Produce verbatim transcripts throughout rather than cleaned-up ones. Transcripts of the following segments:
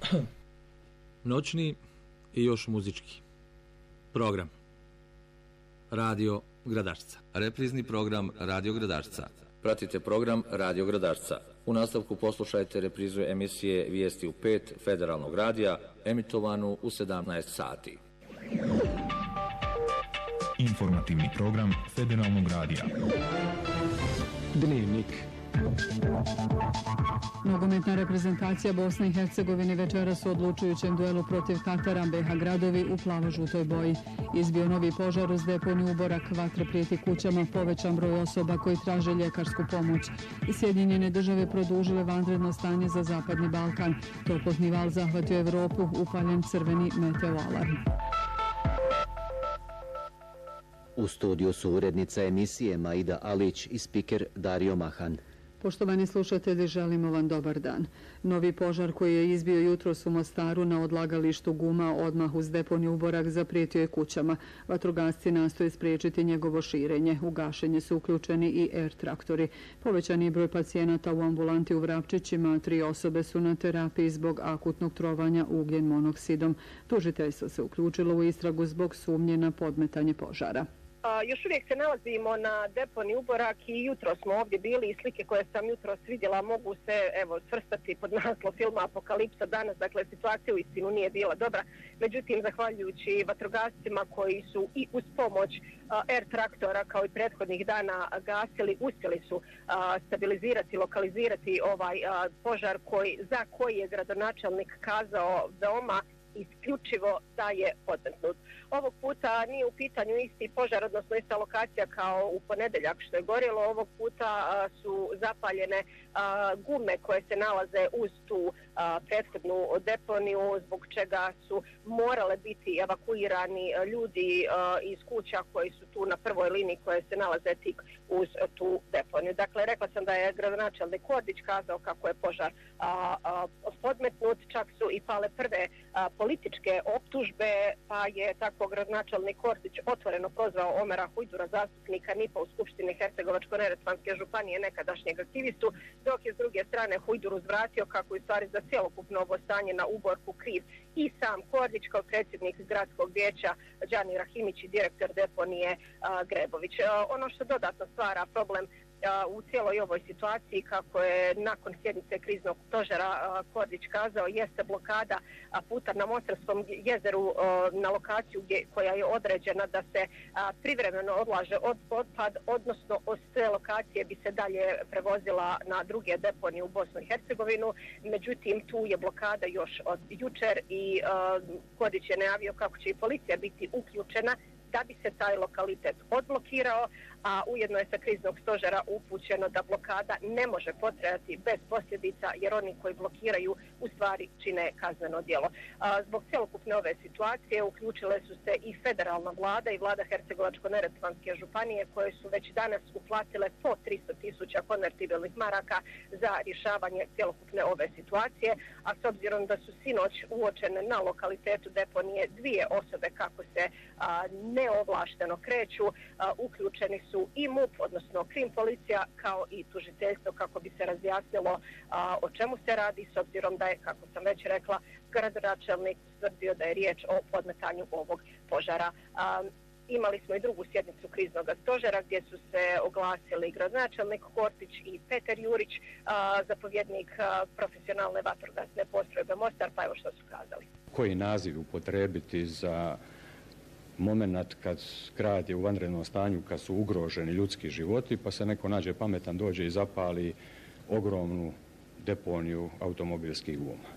Noćni i još muzički program Radio Gradašca. Reprizni program Radio Gradašca. Pratite program Radio Gradašca. U nastavku poslušajte reprizu emisije Vijesti u pet Federalnog radija, emitovanu u sedamnaest sati. Informativni program Federalnog radija. Dnevnik. Nogometna reprezentacija Bosne i Hercegovine večeras u odlučujućem duelu protiv Katara B H gradovi u plavo-žutoj boji. Izbio novi požar uz deponiju Uborak, vatra prijeti kućama, povećan broj osoba koji traže ljekarsku pomoć. I Sjedinjene države produžile vanredno stanje za Zapadni Balkan. Toplotni val zahvatio Evropu, upaljen crveni meteoalarm. U studiju su urednica emisije Maida Alić i spiker Dario Mahan. Poštovani slušatelji, želimo vam dobar dan. Novi požar koji je izbio jutros u Mostaru na odlagalištu guma odmah uz deponiju Uborak zaprijetio je kućama. Vatrogasci nastoje spriječiti njegovo širenje. U gašenje su uključeni i air traktori. Povećani je broj pacijenata u ambulanti u Vrapčićima, tri osobe su na terapiji zbog akutnog trovanja ugljen monoksidom. Tužiteljstvo se uključilo u istragu zbog sumnje na podmetanje požara. A, još uvijek se nalazimo na deponi Uborak i jutro smo ovdje bili i slike koje sam jutro vidjela mogu se evo svrstati pod naslov filma Apokalipsa danas, dakle situacija u istinu nije bila dobra, međutim zahvaljujući vatrogascima koji su i uz pomoć a, air traktora kao i prethodnih dana gasili, uspjeli su a, stabilizirati, lokalizirati ovaj a, požar koji, za koji je gradonačelnik kazao veoma isključivo da je podmetnut. Ovog puta nije u pitanju isti požar, odnosno ista lokacija kao u ponedeljak što je gorjelo. Ovog puta a, su zapaljene a, gume koje se nalaze uz tu a, prethodnu deponiju, zbog čega su morale biti evakuirani ljudi a, iz kuća koji su tu na prvoj liniji koje se nalaze tik uz tu deponiju. Dakle, rekla sam da je gradonačelnik Kordić kazao kako je požar a, a, podmetnut, čak su i pale prve a, političke optužbe, pa je tako gradonačelnik Kordić otvoreno prozvao Omera Hujdura, zastupnika N I P-a u Skupštini Hercegovačko-neretvanske županije, nekadašnjeg aktivistu, dok je s druge strane Hujdur uzvratio kako je stvari za cjelokupno ovo stanje na Uborku kriv i sam Kordić kao predsjednik gradskog vijeća Đani Rahimić i direktor deponije a, Grebović. A, ono što dodatno stvara problem u cijeloj ovoj situaciji, kako je nakon sjednice kriznog stožera Kordić kazao, jeste blokada puta na Mostarskom jezeru na lokaciju gdje, koja je određena da se privremeno odlaže od otpad, odnosno od te lokacije bi se dalje prevozila na druge deponije u Bosnu i Hercegovinu. Međutim, tu je blokada još od jučer i Kordić je najavio kako će i policija biti uključena da bi se taj lokalitet odblokirao, a ujedno je sa kriznog stožera upućeno da blokada ne može potrajati bez posljedica, jer oni koji blokiraju u stvari čine kazneno djelo. A, zbog cjelokupne ove situacije uključile su se i federalna vlada i vlada Hercegovačko-neretvanske županije, koje su već danas uplatile po tristo tisuća konvertibilnih maraka za rješavanje cjelokupne ove situacije, a s obzirom da su sinoć uočene na lokalitetu deponije dvije osobe kako se a, neovlašteno kreću, a, uključeni su i M U P, odnosno krim policija, kao i tužiteljstvo kako bi se razjasnilo a, o čemu se radi, s obzirom da je, kako sam već rekla, gradonačelnik tvrdio da je riječ o podmetanju ovog požara. A, imali smo i drugu sjednicu kriznog stožera gdje su se oglasili gradonačelnik Kordić i Petar Jurić, a, zapovjednik a, profesionalne vatrogasne postrojbe Mostar, pa evo što su kazali. Koji naziv upotrebiti za moment kad grad je u vanrednom stanju, kad su ugroženi ljudski životi, pa se neko nađe pametan, dođe i zapali ogromnu deponiju automobilskih guma.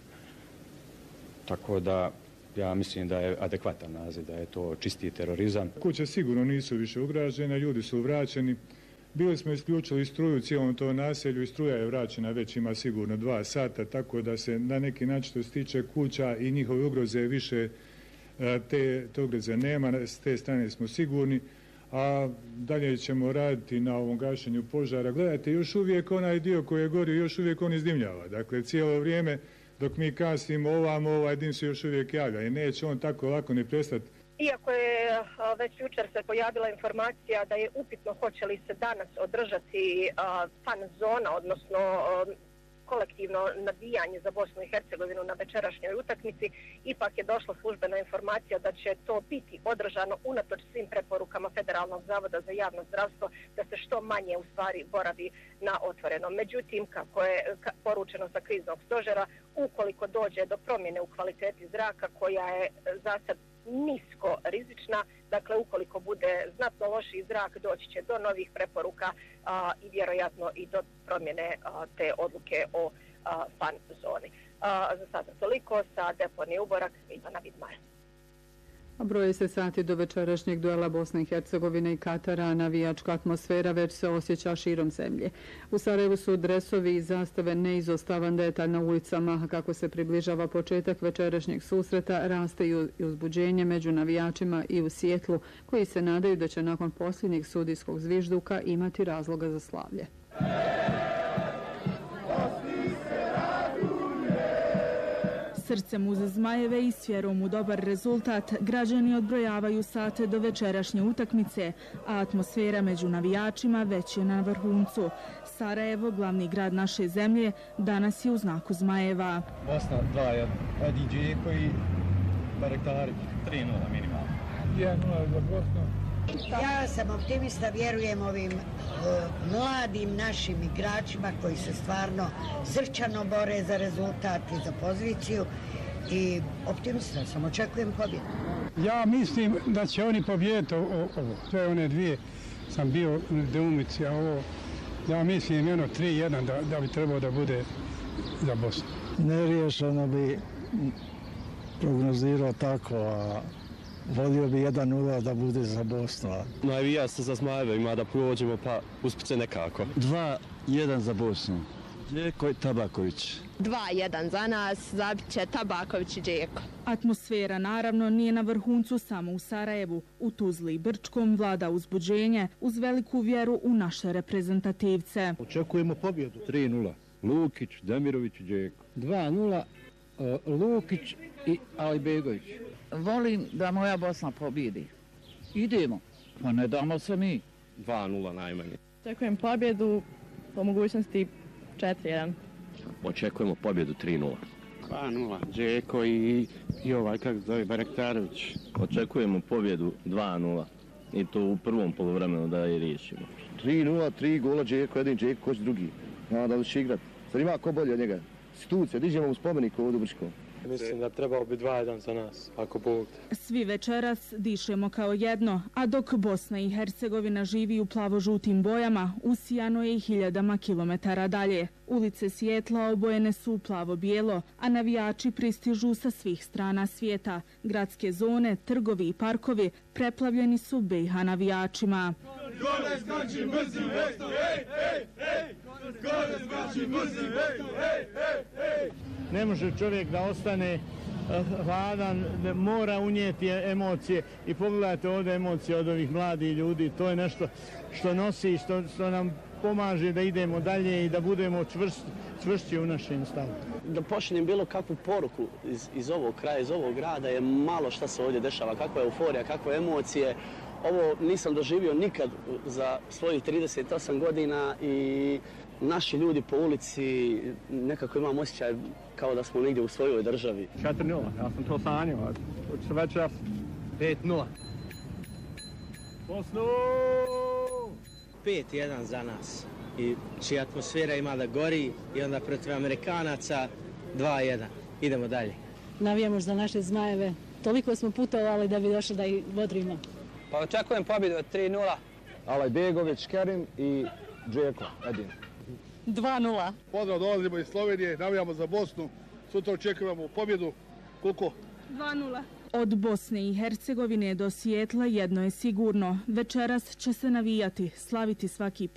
Tako da ja mislim da je adekvatan naziv, da je to čisti terorizam. Kuće sigurno nisu više ugrađene, ljudi su vraćeni. Bili smo isključili struju u cijelom to naselju i struja je vraćena, već ima sigurno dva sata, tako da se na neki način što se tiče kuća i njihove ugroze više te, te ugroze nema, s te strane smo sigurni, a dalje ćemo raditi na ovom gašenju požara. Gledajte, još uvijek onaj dio koji je gorio, još uvijek on izdimljava. Dakle, cijelo vrijeme dok mi kasnimo ovamo, ovaj dim se još uvijek javlja i neće on tako lako ni prestati. Iako je već jučer se pojavila informacija da je upitno hoće li se danas održati fan zona, odnosno kolektivno navijanje za Bosnu i Hercegovinu na večerašnjoj utakmici, ipak je došla službena informacija da će to biti održano unatoč svim preporukama Federalnog zavoda za javno zdravstvo da se što manje u stvari boravi na otvorenom. Međutim, kako je poručeno sa kriznog stožera, ukoliko dođe do promjene u kvaliteti zraka koja je za sad nisko rizična, dakle ukoliko bude znatno lošiji zrak, doći će do novih preporuka a, i vjerojatno i do promjene a, te odluke o a, fan zoni. A, za sada toliko, sa deponije Uborak, Ivana Vidmar. Broje se sati do večerašnjeg duela Bosne i Hercegovine i Katara, a navijačka atmosfera već se osjeća širom zemlje. U Sarajevu su dresovi i zastave neizostavan detalj na ulicama, a kako se približava početak večerašnjeg susreta, raste i uzbuđenje među navijačima i u Sijetlu, koji se nadaju da će nakon posljednjeg sudijskog zvižduka imati razloga za slavlje. Srcem uz Zmajeve i s vjerom u dobar rezultat, građani odbrojavaju sate do večerašnje utakmice, a atmosfera među navijačima već je na vrhuncu. Sarajevo, glavni grad naše zemlje, danas je u znaku Zmajeva. Bosna dva jedan, Edi Džeko i Barektarić. tri nula minimalno. jedan nula za Bosnu. Ja sam optimista, vjerujem ovim uh, mladim našim igračima koji se stvarno srčano bore za rezultat i za poziciju i optimista sam, očekujem pobjedu. Ja mislim da će oni pobijediti ovo. Sve one dvije sam bio u Deumici, a ovo ja mislim jedno tri jedan da, da bi trebao da bude za Bosnu. Neriješeno bi prognozirao tako, a volio bi jedan nula da bude za Bosnu. Navija se za Zmajeve, ima da prođemo, pa uspit se nekako. dva jedan za Bosnu. Džeko i Tabaković. dva jedan za nas, zabit će Tabaković i Džeko. Atmosfera naravno nije na vrhuncu samo u Sarajevu. U Tuzli i Brčkom vlada uzbuđenje uz veliku vjeru u naše reprezentativce. Očekujemo pobjedu. tri nula. Lukić, Demirović i Džeko. dva nula. Lukić i Alibegović. Volim da moja Bosna pobjedi. Idemo, pa ne damo se mi. dva nula najmanje. Očekujem pobjedu, po mogućnosti četiri jedan. Očekujemo pobjedu tri nula. dva nula, Džeko i, i ovaj, kako zove, Barektarović. Očekujemo pobjedu dva nula. I to u prvom polovremenu da je riješimo. tri nula, tri gola Džeko, jedan Džeko, ko će drugi. Ja, da li će igrat. Sad ima ko bolje od njega. Institucija, dižemo u spomenik ovdje u Brčkom. Mislim da trebao bi dva jedan za nas, ako Bog. Svi večeras dišemo kao jedno, a dok Bosna i Hercegovina živi u plavo-žutim bojama, usijano je i hiljadama kilometara dalje. Ulice Sijetla obojene su u plavo-bijelo, a navijači pristižu sa svih strana svijeta. Gradske zone, trgovi i parkovi preplavljeni su B i H navijačima. Gole skači mrzi vesto, ej, ej, ej! Gole skači mrzi vesto, ej, ej, ej! Ne može čovjek da ostane hladan, mora unijeti emocije i pogledajte ovdje emocije od ovih mladih ljudi. To je nešto što nosi, što, što nam pomaže da idemo dalje i da budemo čvrst, čvršći u našem stavu. Da pošaljem bilo kakvu poruku iz, iz ovog kraja, iz ovog grada je malo šta se ovdje dešava, kakva je euforija, kakve emocije. Ovo nisam doživio nikad za svojih trideset osam godina i naši ljudi po ulici nekako imam osjećaj kao da smo negdje u svojoj državi. četiri nula, ja sam to sanjao. Hoće večeras pet nula. Bosnu! pet jedan za nas. I čija atmosfera ima da gori i onda protiv Amerikanaca dva jedan. Idemo dalje. Navijamo za naše Zmajeve. Toliko smo putovali da bi došli da ih bodrimo. Pa očekujem pobjedu od tri nula. Alajbegović, Kerim i Džeko, Edin. dva nula. Pozdrav, dolazimo iz Slovenije, navijamo za Bosnu. Sutra očekujemo pobjedu. Koliko? dva nula. Od Bosne i Hercegovine do Sijetla jedno je sigurno. Večeras će se navijati, slaviti svaki